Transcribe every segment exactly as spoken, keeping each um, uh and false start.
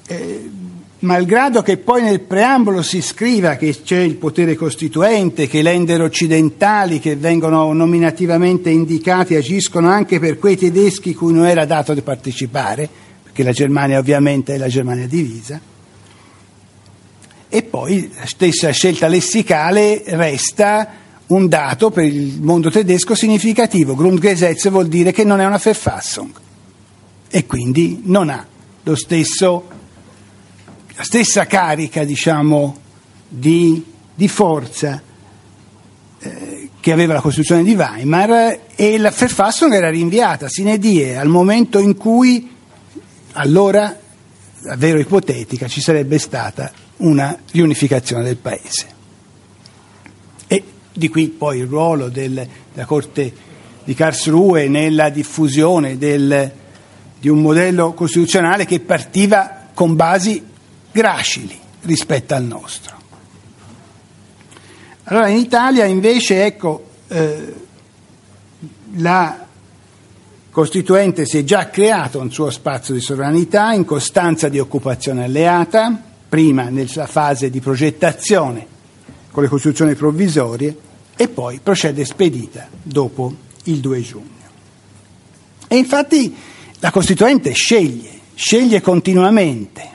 eh, malgrado che poi nel preambolo si scriva che c'è il potere costituente, che i Länder occidentali che vengono nominativamente indicati agiscono anche per quei tedeschi cui non era dato di partecipare, perché la Germania ovviamente è la Germania divisa, e poi la stessa scelta lessicale resta un dato per il mondo tedesco significativo. Grundgesetz vuol dire che non è una Verfassung e quindi non ha lo stesso la stessa carica, diciamo, di, di forza eh, che aveva la Costituzione di Weimar, e la Verfassung era rinviata sine die al momento in cui, allora, davvero ipotetica, ci sarebbe stata una riunificazione del Paese. E di qui poi il ruolo del, della Corte di Karlsruhe nella diffusione del, di un modello costituzionale che partiva con basi gracili rispetto al nostro. Allora in Italia invece, ecco, eh, la Costituente si è già creato un suo spazio di sovranità in costanza di occupazione alleata, prima nella fase di progettazione con le costituzioni provvisorie e poi procede spedita dopo il due giugno. E infatti la Costituente sceglie, sceglie continuamente.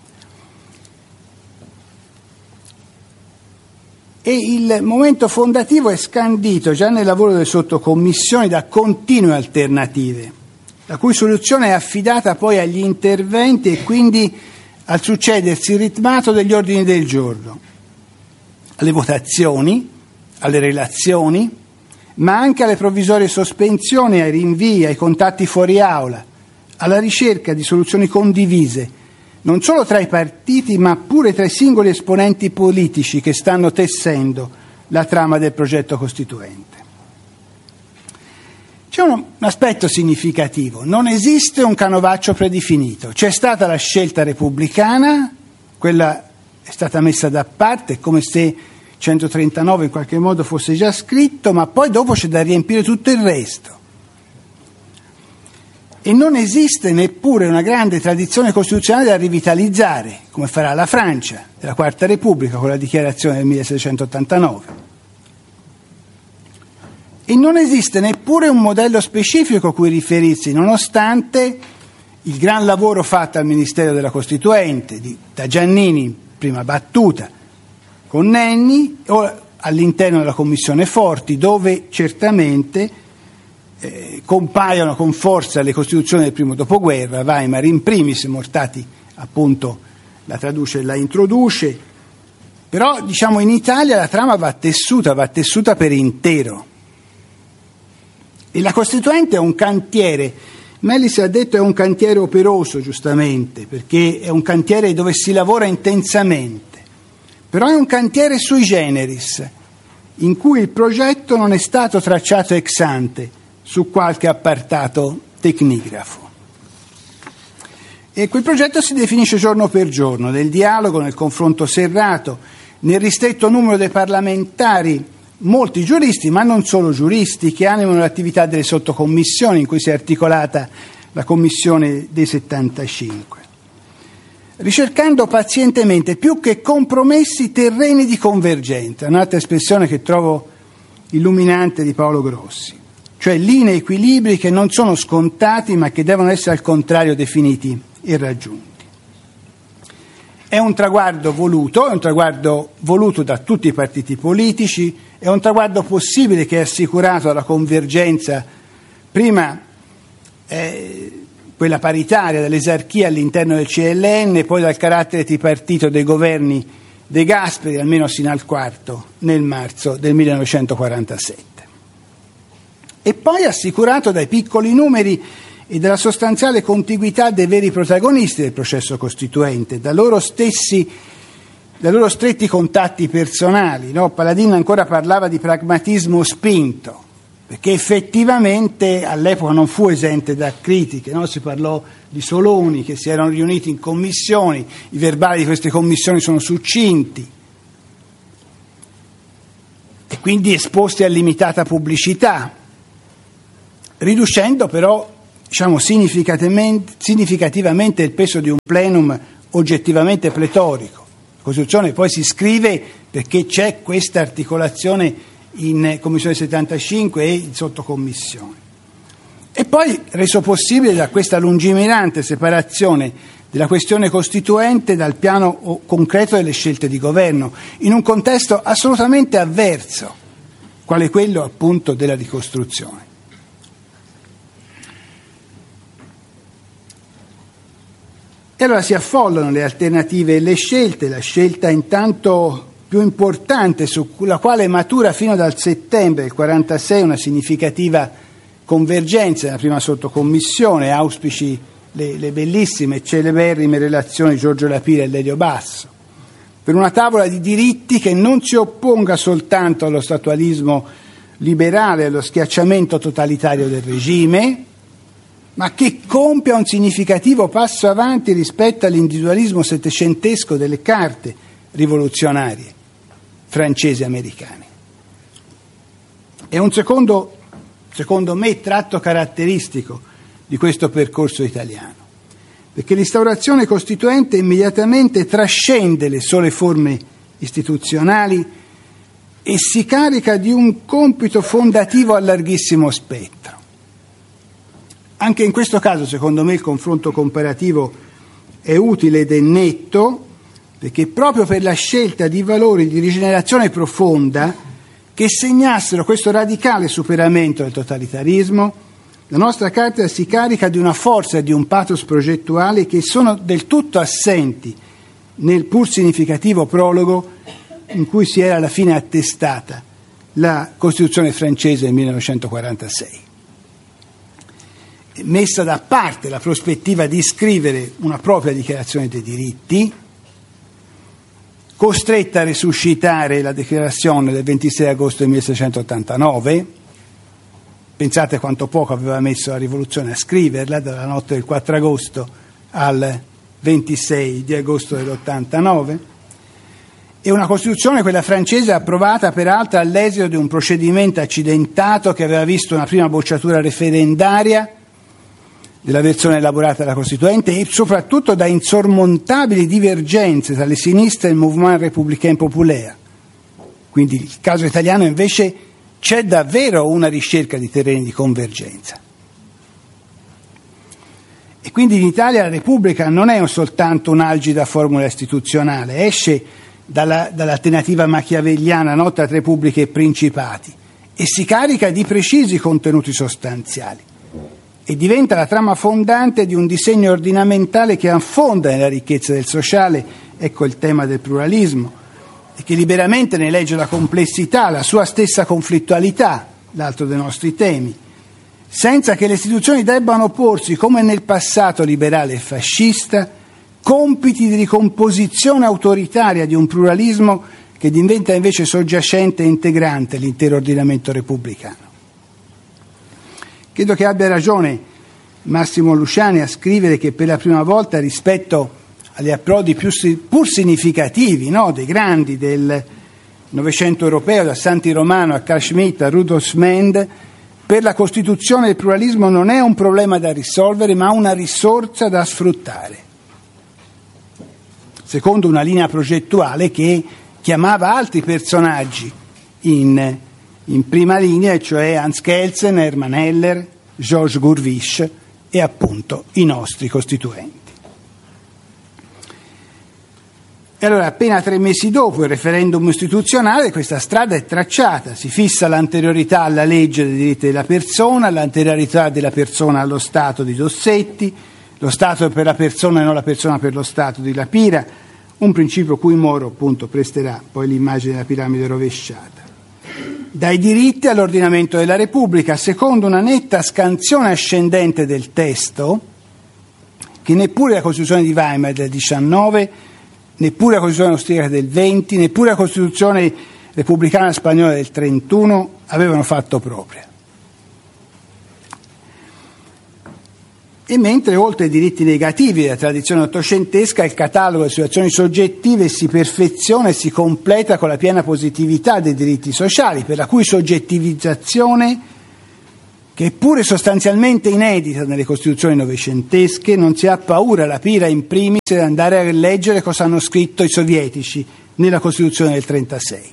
E il momento fondativo è scandito già nel lavoro delle sottocommissioni da continue alternative, la cui soluzione è affidata poi agli interventi e quindi al succedersi ritmato degli ordini del giorno, alle votazioni, alle relazioni, ma anche alle provvisorie sospensioni, ai rinvii, ai contatti fuori aula, alla ricerca di soluzioni condivise, non solo tra i partiti, ma pure tra i singoli esponenti politici che stanno tessendo la trama del progetto costituente. C'è un, un aspetto significativo: non esiste un canovaccio predefinito. C'è stata la scelta repubblicana, quella è stata messa da parte, come se centotrentanove in qualche modo fosse già scritto, ma poi dopo c'è da riempire tutto il resto. E non esiste neppure una grande tradizione costituzionale da rivitalizzare, come farà la Francia della Quarta Repubblica con la dichiarazione del millesettecentottantanove. E non esiste neppure un modello specifico a cui riferirsi, nonostante il gran lavoro fatto al Ministero della Costituente, di, da Giannini, prima battuta, con Nenni, o all'interno della Commissione Forti, dove certamente Eh, compaiono con forza le costituzioni del primo dopoguerra, Weimar in primis, Mortati appunto la traduce e la introduce, però diciamo in Italia la trama va tessuta, va tessuta per intero. E la Costituente è un cantiere, Melis ha detto è un cantiere operoso giustamente, perché è un cantiere dove si lavora intensamente, però è un cantiere sui generis, in cui il progetto non è stato tracciato ex ante, su qualche appartato tecnigrafo. E quel progetto si definisce giorno per giorno, nel dialogo, nel confronto serrato, nel ristretto numero dei parlamentari, molti giuristi, ma non solo giuristi, che animano l'attività delle sottocommissioni in cui si è articolata la Commissione dei settantacinque, ricercando pazientemente, più che compromessi, terreni di convergenza, un'altra espressione che trovo illuminante di Paolo Grossi. Cioè linee equilibri che non sono scontati ma che devono essere al contrario definiti e raggiunti. È un traguardo voluto, è un traguardo voluto da tutti i partiti politici, è un traguardo possibile che è assicurato dalla convergenza, prima eh, quella paritaria dell'esarchia all'interno del C L N, poi dal carattere tripartito dei governi De Gasperi, almeno sino al quarto, nel marzo del millenovecentoquarantasette. E poi assicurato dai piccoli numeri e dalla sostanziale contiguità dei veri protagonisti del processo costituente, da loro stessi, dai loro stretti contatti personali. No? Paladino ancora parlava di pragmatismo spinto, perché effettivamente all'epoca non fu esente da critiche, no? Si parlò di Soloni che si erano riuniti in commissioni, i verbali di queste commissioni sono succinti e quindi esposti a limitata pubblicità, riducendo però diciamo, significativamente, significativamente il peso di un plenum oggettivamente pletorico. La Costituzione poi si scrive perché c'è questa articolazione in Commissione settantacinque e in sottocommissione. E poi reso possibile da questa lungimirante separazione della questione costituente dal piano concreto delle scelte di governo, in un contesto assolutamente avverso, quale quello appunto della ricostruzione. E allora si affollano le alternative e le scelte, la scelta intanto più importante sulla quale matura fino dal settembre del quarantasei una significativa convergenza nella prima sottocommissione, auspici le, le bellissime e celeberrime relazioni di Giorgio La Pira e Lelio Basso, per una tavola di diritti che non si opponga soltanto allo statualismo liberale e allo schiacciamento totalitario del regime, ma che compia un significativo passo avanti rispetto all'individualismo settecentesco delle carte rivoluzionarie francesi e americane. È un secondo, secondo me, tratto caratteristico di questo percorso italiano, perché l'instaurazione costituente immediatamente trascende le sole forme istituzionali e si carica di un compito fondativo a larghissimo spettro. Anche in questo caso, secondo me, il confronto comparativo è utile ed è netto, perché proprio per la scelta di valori di rigenerazione profonda che segnassero questo radicale superamento del totalitarismo, la nostra Carta si carica di una forza e di un pathos progettuale che sono del tutto assenti nel pur significativo prologo in cui si era alla fine attestata la Costituzione francese del millenovecentoquarantasei. Messa da parte la prospettiva di scrivere una propria dichiarazione dei diritti, costretta a resuscitare la dichiarazione del ventisei agosto del milleseicentottantanove, pensate quanto poco aveva messo la rivoluzione a scriverla, dalla notte del quattro agosto al ventisei di agosto dell'ottantanove, e una Costituzione, quella francese, approvata peraltro all'esito di un procedimento accidentato che aveva visto una prima bocciatura referendaria della versione elaborata dalla Costituente e soprattutto da insormontabili divergenze tra le sinistre e il Mouvement Républicain Populaire. Quindi il caso italiano invece c'è davvero una ricerca di terreni di convergenza. E quindi in Italia la Repubblica non è soltanto un'algida formula istituzionale, esce dalla, dall'alternativa machiavelliana no, tra Repubblica e Principati e si carica di precisi contenuti sostanziali. E diventa la trama fondante di un disegno ordinamentale che affonda nella ricchezza del sociale, ecco il tema del pluralismo, e che liberamente ne legge la complessità, la sua stessa conflittualità, l'altro dei nostri temi, senza che le istituzioni debbano porsi, come nel passato liberale e fascista, compiti di ricomposizione autoritaria di un pluralismo che diventa invece soggiacente e integrante l'intero ordinamento repubblicano. Credo che abbia ragione Massimo Luciani a scrivere che per la prima volta rispetto agli approdi più, pur significativi no, dei grandi del Novecento europeo, da Santi Romano a Carl Schmitt a Rudolf Mend, per la Costituzione il pluralismo non è un problema da risolvere ma una risorsa da sfruttare, secondo una linea progettuale che chiamava altri personaggi in in prima linea, cioè Hans Kelsen, Hermann Heller, Georges Gurvish e appunto i nostri costituenti. E allora appena tre mesi dopo il referendum istituzionale questa strada è tracciata, si fissa l'anteriorità alla legge dei diritti della persona, l'anteriorità della persona allo Stato di Dossetti, lo Stato per la persona e non la persona per lo Stato di La Pira, un principio cui Moro appunto presterà poi l'immagine della piramide rovesciata. Dai diritti all'ordinamento della Repubblica, secondo una netta scansione ascendente del testo, che neppure la Costituzione di Weimar del diciannove, neppure la Costituzione austriaca del venti, neppure la Costituzione repubblicana spagnola del trentuno avevano fatto propria. E mentre oltre ai diritti negativi della tradizione ottocentesca il catalogo delle situazioni soggettive si perfeziona e si completa con la piena positività dei diritti sociali, per la cui soggettivizzazione che è pure sostanzialmente inedita nelle Costituzioni novecentesche, non si ha paura, la pira in primis, di andare a leggere cosa hanno scritto i sovietici nella Costituzione del trentasei.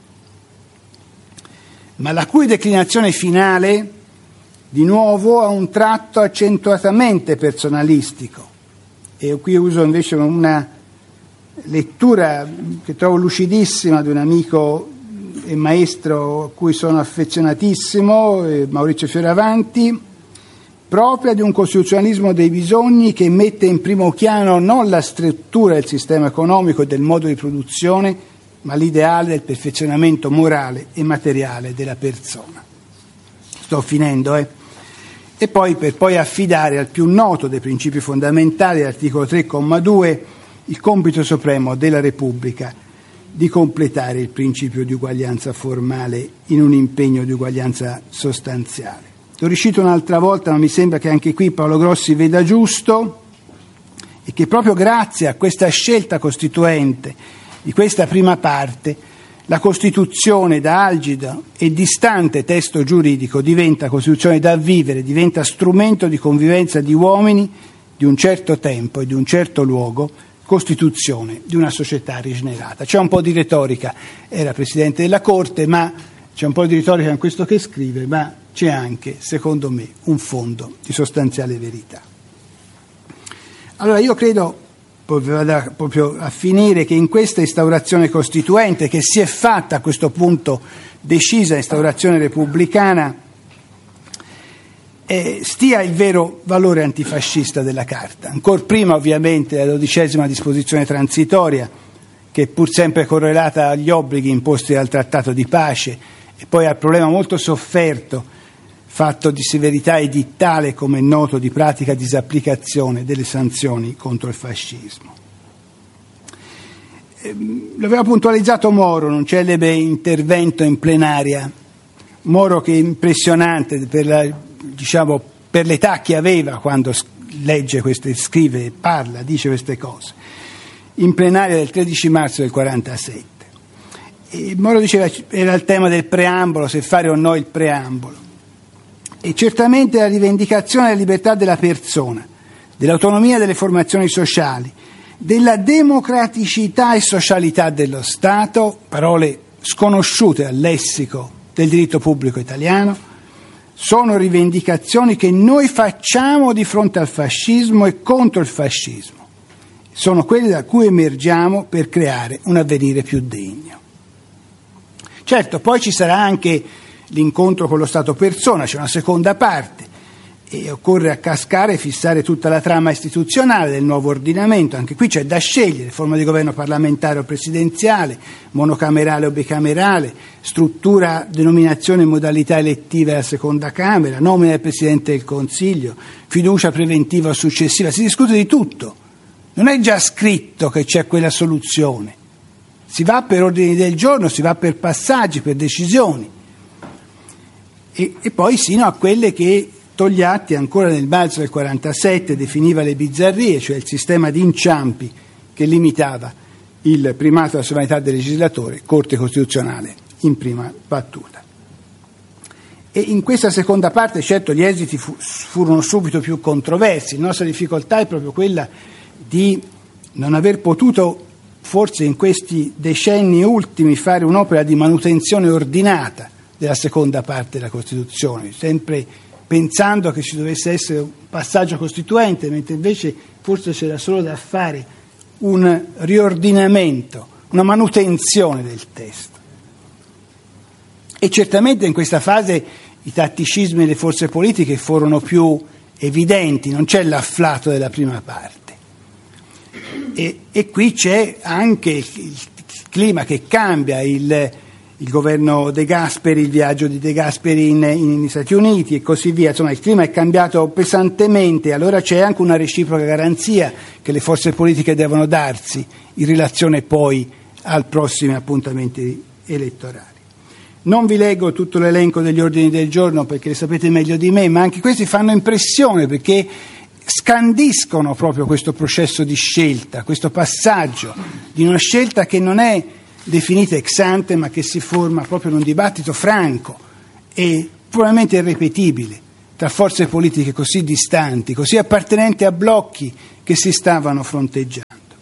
Ma la cui declinazione finale, di nuovo, ha un tratto accentuatamente personalistico. E qui uso invece una lettura che trovo lucidissima di un amico e maestro a cui sono affezionatissimo, Maurizio Fioravanti, propria di un costituzionalismo dei bisogni che mette in primo piano non la struttura del sistema economico e del modo di produzione, ma l'ideale del perfezionamento morale e materiale della persona. Sto finendo, eh. E poi per poi affidare al più noto dei principi fondamentali, l'articolo tre, comma due, il compito supremo della Repubblica di completare il principio di uguaglianza formale in un impegno di uguaglianza sostanziale. Lo ricito un'altra volta, ma mi sembra che anche qui Paolo Grossi veda giusto, e che proprio grazie a questa scelta costituente di questa prima parte la Costituzione da algido e distante testo giuridico diventa Costituzione da vivere, diventa strumento di convivenza di uomini di un certo tempo e di un certo luogo, Costituzione di una società rigenerata. C'è un po' di retorica, era Presidente della Corte, ma c'è un po' di retorica in questo che scrive, ma c'è anche, secondo me, un fondo di sostanziale verità. Allora io credo, vado proprio a finire, che in questa instaurazione costituente, che si è fatta a questo punto decisa instaurazione repubblicana, Eh, stia il vero valore antifascista della Carta, ancor prima ovviamente la dodicesima disposizione transitoria, che è pur sempre correlata agli obblighi imposti dal Trattato di pace, e poi al problema molto sofferto, fatto di severità edittale, come è noto, di pratica disapplicazione delle sanzioni contro il fascismo. Eh, lo aveva puntualizzato Moro, un celebre intervento in plenaria, Moro che è impressionante per la diciamo per l'età che aveva quando legge queste, scrive, parla, dice queste cose, in plenaria del tredici marzo del quarantasette. E Moro diceva, era il tema del preambolo, se fare o no il preambolo, e certamente la rivendicazione della libertà della persona, dell'autonomia delle formazioni sociali, della democraticità e socialità dello Stato, parole sconosciute al lessico del diritto pubblico italiano, sono rivendicazioni che noi facciamo di fronte al fascismo e contro il fascismo. Sono quelle da cui emergiamo per creare un avvenire più degno. Certo, poi ci sarà anche l'incontro con lo Stato persona, c'è una seconda parte, e occorre accascare e fissare tutta la trama istituzionale del nuovo ordinamento. Anche qui c'è da scegliere: forma di governo parlamentare o presidenziale, monocamerale o bicamerale, struttura, denominazione e modalità elettive della seconda Camera, nomina del Presidente del Consiglio, fiducia preventiva o successiva. Si discute di tutto, non è già scritto che c'è quella soluzione, si va per ordini del giorno, si va per passaggi, per decisioni, e, e poi sino a quelle che Togliatti ancora nel marzo del quarantasette definiva le bizzarrie, cioè il sistema di inciampi che limitava il primato della sovranità del legislatore, Corte Costituzionale in prima battuta. E in questa seconda parte, certo, gli esiti fu, furono subito più controversi. La nostra difficoltà è proprio quella di non aver potuto, forse in questi decenni ultimi, fare un'opera di manutenzione ordinata della seconda parte della Costituzione, sempre pensando che ci dovesse essere un passaggio costituente, mentre invece forse c'era solo da fare un riordinamento, una manutenzione del testo. E certamente in questa fase i tatticismi delle forze politiche furono più evidenti, non c'è l'afflato della prima parte. E, e qui c'è anche il, il clima che cambia, il il governo De Gasperi, il viaggio di De Gasperi in, in, negli Stati Uniti e così via. Insomma, il clima è cambiato pesantemente, allora c'è anche una reciproca garanzia che le forze politiche devono darsi in relazione poi ai prossimi appuntamenti elettorali. Non vi leggo tutto l'elenco degli ordini del giorno perché le sapete meglio di me, ma anche questi fanno impressione perché scandiscono proprio questo processo di scelta, questo passaggio di una scelta che non è definita ex ante, ma che si forma proprio in un dibattito franco e probabilmente irripetibile tra forze politiche così distanti, così appartenenti a blocchi che si stavano fronteggiando.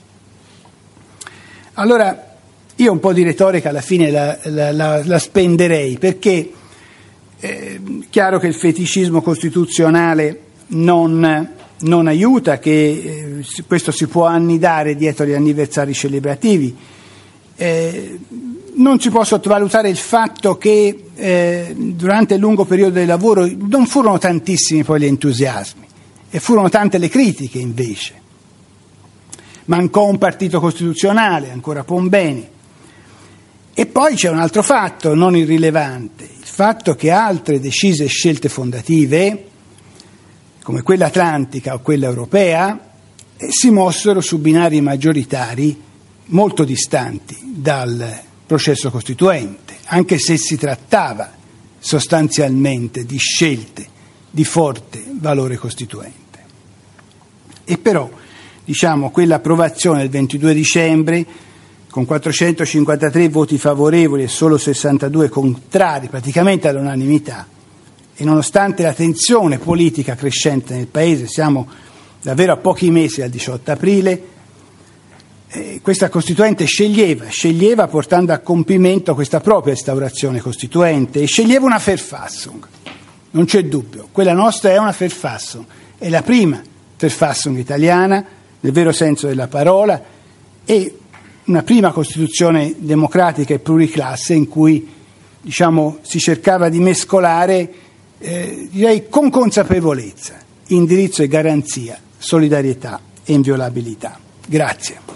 Allora, io un po' di retorica alla fine la, la, la, la spenderei, perché è chiaro che il feticismo costituzionale non, non aiuta, che eh, questo si può annidare dietro gli anniversari celebrativi. Eh, non si può sottovalutare il fatto che eh, durante il lungo periodo di lavoro non furono tantissimi poi gli entusiasmi e furono tante le critiche invece. Mancò un partito costituzionale, ancora Pombeni. E poi c'è un altro fatto non irrilevante, il fatto che altre decise scelte fondative, come quella atlantica o quella europea, eh, si mossero su binari maggioritari molto distanti dal processo costituente, anche se si trattava sostanzialmente di scelte di forte valore costituente. E però, diciamo, quell'approvazione del ventidue dicembre, con quattrocentocinquantatré voti favorevoli e solo sessantadue contrari, praticamente all'unanimità, e nonostante la tensione politica crescente nel Paese, siamo davvero a pochi mesi dal diciotto aprile, Eh, questa Costituente sceglieva, sceglieva portando a compimento questa propria instaurazione costituente e sceglieva una Verfassung, non c'è dubbio, quella nostra è una Verfassung, è la prima Verfassung italiana nel vero senso della parola e una prima Costituzione democratica e pluriclasse in cui, diciamo, si cercava di mescolare, eh, direi con consapevolezza, indirizzo e garanzia, solidarietà e inviolabilità. Grazie.